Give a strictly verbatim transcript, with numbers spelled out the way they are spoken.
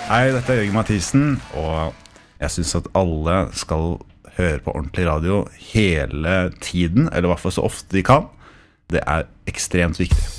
Hei, dette er Jørgen Mathisen, og jeg synes at alle skal høre på ordentlig radio hele tiden, eller i hvert fall så ofte de kan. Det er ekstremt viktig.